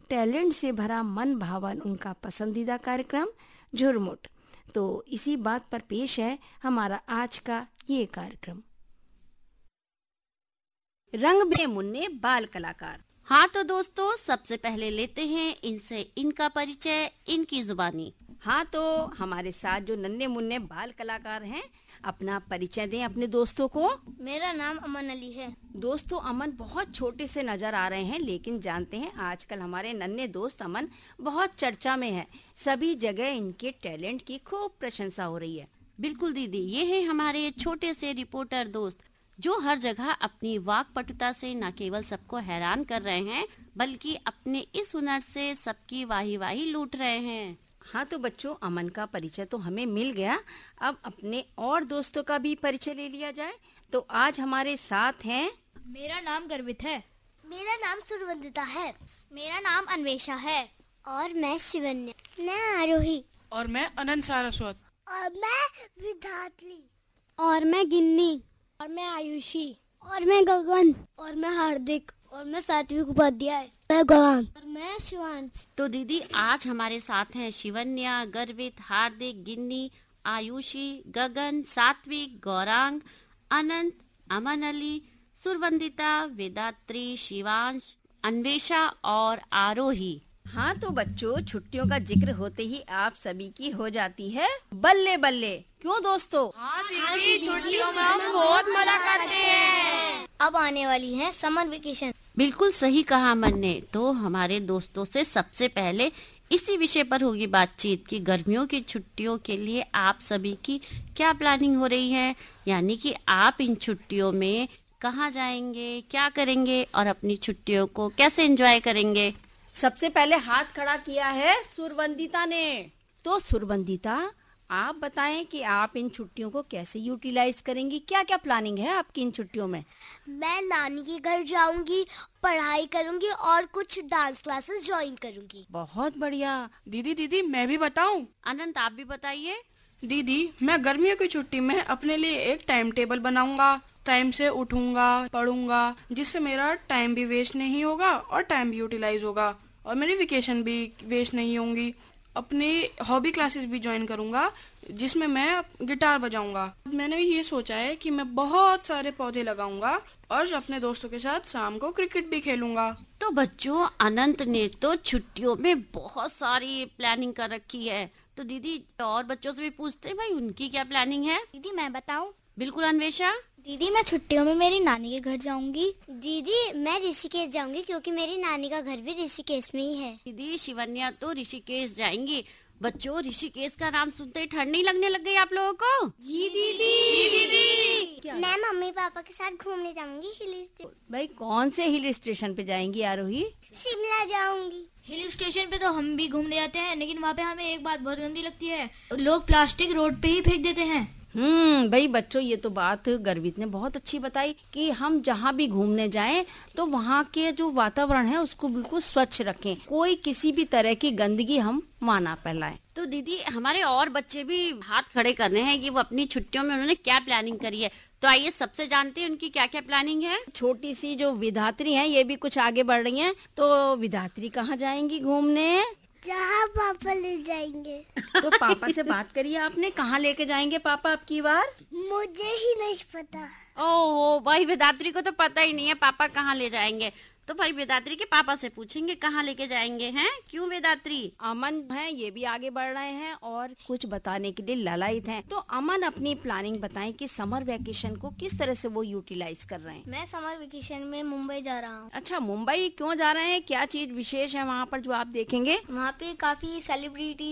Talent से भरा मन भावन उनका पसंदीदा कार्यक्रम झुरमुट। तो इसी बात पर पेश है हमारा आज का ये कार्यक्रम। रंग में मुन्ने बाल कलाकार। हाँ तो दोस्तों, सबसे पहले लेते हैं इनसे इनका परिचय, इनकी जुबानी। हाँ तो हमारे साथ जो नन्हे मुन्ने बाल कलाकार हैं, अपना परिचय दें अपने दोस्तों को। मेरा नाम अमन अली है। दोस्तों, अमन बहुत छोटे से नजर आ रहे हैं, लेकिन जानते हैं आजकल हमारे नन्हे दोस्त अमन बहुत चर्चा में है। सभी जगह इनके टैलेंट की खूब प्रशंसा हो रही है। बिल्कुल दीदी, ये है हमारे छोटे से रिपोर्टर दोस्त जो हर जगह अपनी वाक्पटुता से न केवल सबको हैरान कर रहे हैं, बल्कि अपने इस हुनर से सबकी वाही वाही लूट रहे हैं। हाँ तो बच्चों, अमन का परिचय तो हमें मिल गया, अब अपने और दोस्तों का भी परिचय ले लिया जाए। तो आज हमारे साथ हैं। मेरा नाम गर्वित है। मेरा नाम सुरवंदिता है। मेरा नाम अन्वेषा है। और मैं शिवन्या। मैं आरोही। और मैं अनंत सारस्वत। और मैं विधात्री। और मैं गिन्नी। और मैं आयुषी। और मैं गगन। और मैं हार्दिक। और मैं सात्विक उपाध्याय। मैं गौरांग। और मैं शिवांश। तो दीदी, आज हमारे साथ हैं शिवन्या, गर्वित, हार्दिक, गिन्नी, आयुषी, गगन, सात्विक, गौरांग, अनंत, अमन अली, सुरवंदिता, वेदात्री, शिवांश, अन्वेषा और आरोही। हाँ तो बच्चों, छुट्टियों का जिक्र होते ही आप सभी की हो जाती है बल्ले बल्ले। क्यों दोस्तों? छुट्टियों में हम बहुत मजा करते हैं। अब आने वाली है समर वेकेशन। बिल्कुल सही कहा अमन ने। तो हमारे दोस्तों से सबसे पहले इसी विषय पर होगी बातचीत कि गर्मियों की छुट्टियों के लिए आप सभी की क्या प्लानिंग हो रही है, यानी कि आप इन छुट्टियों में कहाँ जाएंगे, क्या करेंगे और अपनी छुट्टियों को कैसे एंजॉय करेंगे। सबसे पहले हाथ खड़ा किया है सुरवंदिता ने। तो सुरवंदिता, आप बताएं कि आप इन छुट्टियों को कैसे यूटिलाइज करेंगी, क्या क्या प्लानिंग है आपकी इन छुट्टियों में? मैं नानी के घर जाऊंगी, पढ़ाई करूंगी और कुछ डांस क्लासेस ज्वाइन करूंगी। बहुत बढ़िया। दीदी मैं भी बताऊं? अनंत, आप भी बताइए। दीदी, मैं गर्मियों की छुट्टी में अपने लिए एक टाइम टेबल बनाऊंगा। टाइम से उठूंगा, पढ़ूंगा, जिससे मेरा टाइम भी वेस्ट नहीं होगा और टाइम भी यूटिलाइज होगा और मेरी वेकेशन भी वेस्ट नहीं होंगी। अपनी हॉबी क्लासेस भी ज्वाइन करूंगा जिसमें मैं गिटार बजाऊंगा। मैंने ये सोचा है कि मैं बहुत सारे पौधे लगाऊंगा और अपने दोस्तों के साथ शाम को क्रिकेट भी खेलूंगा। तो बच्चों, अनंत ने तो छुट्टियों में बहुत सारी प्लानिंग कर रखी है। तो दीदी, और बच्चों से भी पूछते हैं भाई उनकी क्या प्लानिंग है। दीदी मैं बताऊं? बिल्कुल अन्वेषा। दीदी, मैं छुट्टियों में मेरी नानी के घर जाऊंगी। दीदी, मैं ऋषिकेश जाऊंगी क्योंकि मेरी नानी का घर भी ऋषिकेश में ही है। दीदी, शिवन्या तो ऋषिकेश जाएंगी। बच्चों, ऋषिकेश का नाम सुनते ही ठंड नहीं लगने लग गई आप लोगों को? जी दीदी। मैं मम्मी पापा के साथ घूमने जाऊंगी हिल स्टेशन। भाई, कौन से हिल स्टेशन पे जाएंगी आरोही? शिमला जाऊंगी। हिल स्टेशन पे तो हम भी घूमने जाते हैं, लेकिन वहाँ पे हमें एक बात बहुत गंदी लगती है, लोग प्लास्टिक रोड पे ही फेंक देते हैं। भाई बच्चों, ये तो बात गर्वित ने बहुत अच्छी बताई कि हम जहाँ भी घूमने जाएं तो वहाँ के जो वातावरण है उसको बिल्कुल स्वच्छ रखें, कोई किसी भी तरह की गंदगी हम वहाँ ना फैलाएं। तो दीदी, हमारे और बच्चे भी हाथ खड़े करने हैं कि वो अपनी छुट्टियों में उन्होंने क्या प्लानिंग करी है। तो आइए सबसे जानते हैं उनकी क्या क्या प्लानिंग है। छोटी सी जो विधात्री है ये भी कुछ आगे बढ़ रही है। तो विधात्री कहाँ जाएंगी घूमने? जहाँ पापा ले जाएंगे। तो पापा से बात करिए, आपने कहाँ लेके जाएंगे पापा अब की बार? मुझे ही नहीं पता। ओहो भाई, वेदात्री को तो पता ही नहीं है पापा कहाँ ले जाएंगे। तो भाई वेदात्री के पापा से पूछेंगे कहाँ लेके जाएंगे हैं। क्यों वेदात्री? अमन है, ये भी आगे बढ़ रहे हैं और कुछ बताने के लिए ललायित हैं। तो अमन अपनी प्लानिंग बताएं कि समर वेकेशन को किस तरह से वो यूटिलाइज कर रहे हैं। मैं समर वेकेशन में मुंबई जा रहा हूँ। अच्छा, मुंबई क्यों जा रहे हैं? क्या चीज विशेष है वहाँ पर जो आप देखेंगे? वहाँ पे काफी सेलिब्रिटी